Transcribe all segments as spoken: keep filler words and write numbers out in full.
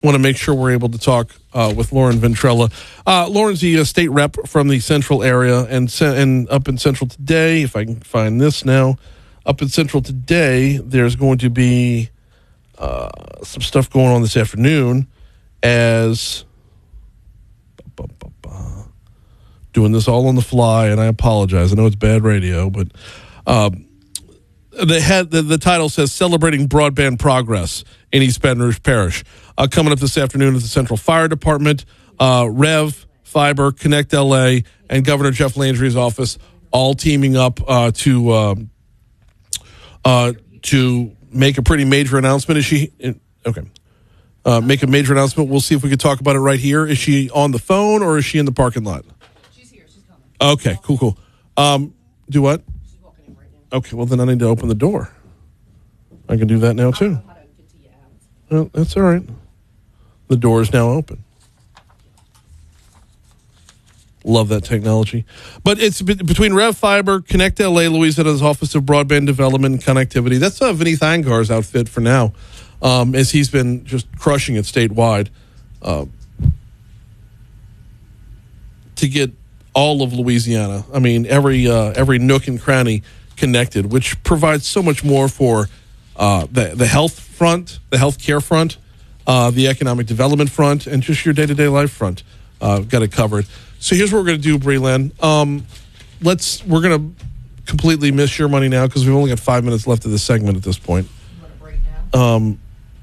want to make sure we're able to talk uh, with Lauren Ventrella. Uh, Lauren's the uh, state rep from the Central area, and and up in Central today, if I can find this now, up in Central today, there's going to be uh, some stuff going on this afternoon as doing this all on the fly, and I apologize. I know it's bad radio, but um, the head the, the title says "Celebrating Broadband Progress in East Baton Rouge Parish." Uh, coming up this afternoon at the Central Fire Department, uh, Rev, Fiber, Connect L A, and Governor Jeff Landry's office all teaming up uh, to uh, uh, to make a pretty major announcement. Is she okay? Uh, make a major announcement. We'll see if we can talk about it right here. Is she on the phone or is she in the parking lot? She's here. She's coming. Okay, cool, cool. Um, do what? She's walking in right now. Okay, well then I need to open the door. I can do that now too. Well, that's all right. The door is now open. Love that technology. But it's be- between Rev Fiber, Connect L A, Louisiana's Office of Broadband Development and Connectivity. That's uh, Vinny Thangar's outfit for now, um, as he's been just crushing it statewide uh, to get all of Louisiana. I mean, every uh, every nook and cranny connected, which provides so much more for uh, the, the health front, the healthcare front, Uh, the economic development front, and just your day-to-day life front. Uh, got it covered. So here's what we're going to do, Breland. Um, let's we're going to completely miss your money now because we've only got five minutes left of this segment at this point. You want to break now? Um,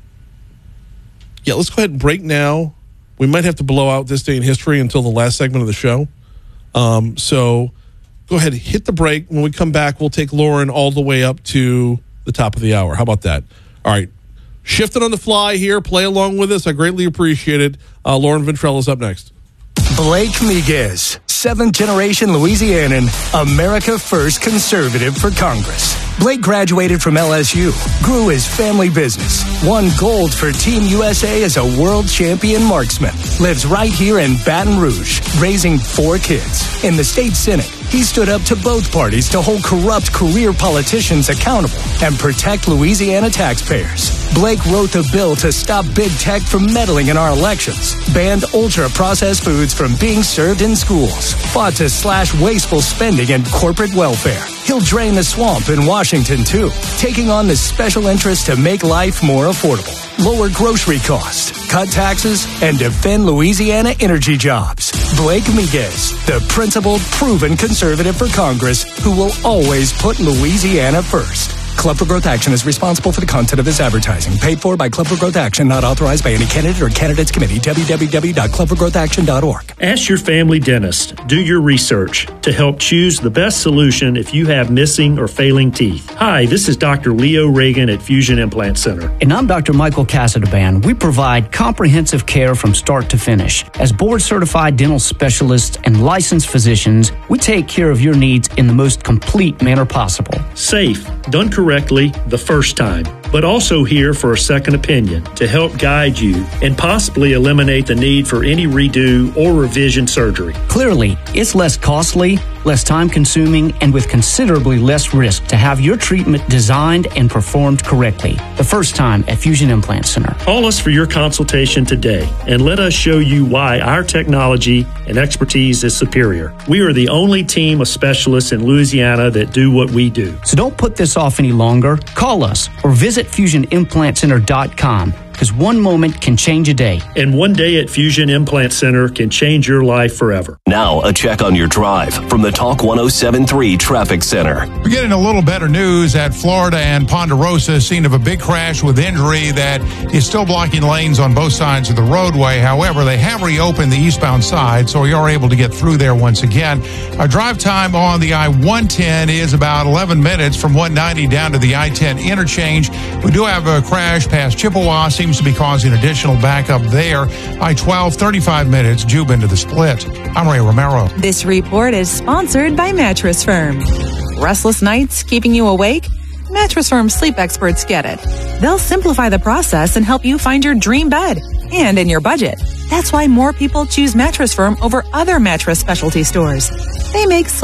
yeah, let's go ahead and break now. We might have to blow out this day in history until the last segment of the show. Um, so go ahead, hit the break. When we come back, we'll take Lauren all the way up to the top of the hour. How about that? All right. Shifting on the fly here. Play along with us. I greatly appreciate it. Uh, Lauren Ventrella is up next. Blake Miguez, seventh-generation Louisianan, America First conservative for Congress. Blake graduated from L S U, grew his family business, won gold for Team U S A as a world champion marksman, lives right here in Baton Rouge, raising four kids. In the state Senate, he stood up to both parties to hold corrupt career politicians accountable and protect Louisiana taxpayers. Blake wrote the bill to stop big tech from meddling in our elections, banned ultra-processed foods from being served in schools, fought to slash wasteful spending and corporate welfare. He'll drain the swamp in Washington, too, taking on the special interests to make life more affordable, lower grocery costs, cut taxes, and defend Louisiana energy jobs. Blake Miguez, the principled, proven conservative for Congress who will always put Louisiana first. Club for Growth Action is responsible for the content of this advertising. Paid for by Club for Growth Action, not authorized by any candidate or candidates committee. w w w dot club for growth action dot org. Ask your family dentist. Do your research to help choose the best solution if you have missing or failing teeth. Hi, this is Doctor Leo Reagan at Fusion Implant Center. And I'm Doctor Michael Casadban. We provide comprehensive care from start to finish. As board-certified dental specialists and licensed physicians, we take care of your needs in the most complete manner possible. Safe, done correctly the first time, but also here for a second opinion to help guide you and possibly eliminate the need for any redo or revision surgery. Clearly, it's less costly, less time-consuming, and with considerably less risk to have your treatment designed and performed correctly. The first time at Fusion Implant Center. Call us for your consultation today and let us show you why our technology and expertise is superior. We are the only team of specialists in Louisiana that do what we do. So don't put this off any longer. Call us or visit fusion implant center dot com. Because one moment can change a day. And one day at Fusion Implant Center can change your life forever. Now, a check on your drive from the Talk one oh seven point three Traffic Center. We're getting a little better news at Florida and Ponderosa, scene of a big crash with injury that is still blocking lanes on both sides of the roadway. However, they have reopened the eastbound side, so you are able to get through there once again. Our drive time on the I one ten is about eleven minutes from one ninety down to the I ten interchange. We do have a crash past Chippewa, seems to be causing additional backup there. I twelve, thirty-five minutes, Jube into the split. I'm Ray Romero. This report is sponsored by Mattress Firm. Restless nights keeping you awake? Mattress Firm sleep experts get it. They'll simplify the process and help you find your dream bed and in your budget. That's why more people choose Mattress Firm over other mattress specialty stores. They make sleep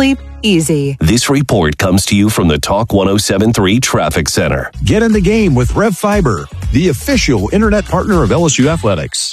easy. This report comes to you from the Talk one oh seven point three Traffic Center. Get in the game with Rev Fiber, the official internet partner of L S U Athletics.